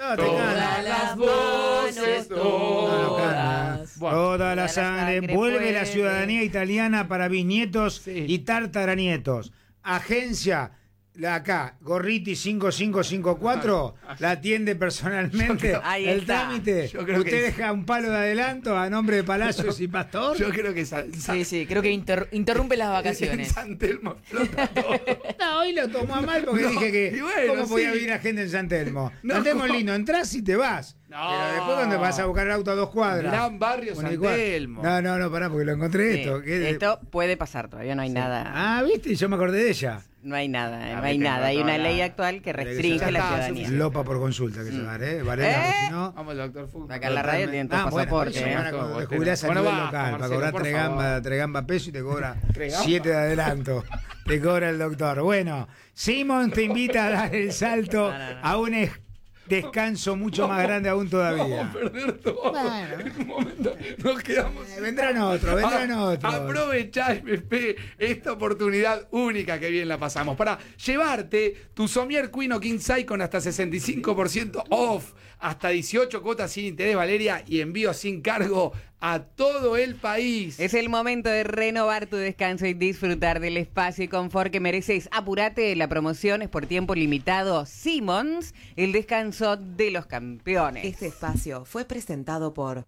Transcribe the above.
No, te Todas canto. las voces, todas. Toda la sangre. Vuelve la ciudadanía italiana para bisnietos y tartaranietos. Agencia, la acá, Gorriti 5554, la atiende personalmente. Ahí El está. trámite. Yo creo Usted que deja un palo de adelanto a nombre de Palacios y Pastor. Yo creo que Sí, creo que interrumpe las en vacaciones. San Telmo explota todo. No, hoy lo tomó a mal porque No, dije que y bueno, cómo podía sí. venir la gente en San Telmo. No, San Telmo es ¿cómo? lindo, entras y te vas. No. Pero después cuando vas a buscar el auto a 2 cuadras. Gran barrio una y San cuadra. Telmo. No, pará, porque lo encontré Sí, esto. ¿Qué? esto puede pasar, todavía no hay nada. Ah, ¿viste? Yo me acordé de ella. No hay nada, Ah, no hay viste, nada. no, Hay no, una nada. ley actual que restringe Ya la está, ciudadanía. Lopa por consulta que se va, Valeria, porque si no... Vamos, doctor Fútbol. Acá en la radio tienen todo Ah, bueno, pasaporte. eso van a Todo, te jubilás a bueno, nivel va, local para Marcelo, cobrar por 3 gambas pesos y te cobra 3 gambas. 7 de adelanto. Te cobra el doctor. Bueno, Simon te invita a dar el salto a un descanso mucho más grande aún todavía. Vamos a perder todo. Bueno. En un momento nos quedamos. Vendrán otros. Aprovechá, MP, esta oportunidad única que bien la pasamos para llevarte tu Somier Queen o King Size con hasta 65% off, hasta 18 cuotas sin interés, Valeria, y envío sin cargo a todo el país. Es el momento de renovar tu descanso y disfrutar del espacio y confort que mereces. Apurate, la promoción es por tiempo limitado. Simmons, el descanso de los campeones. Este espacio fue presentado por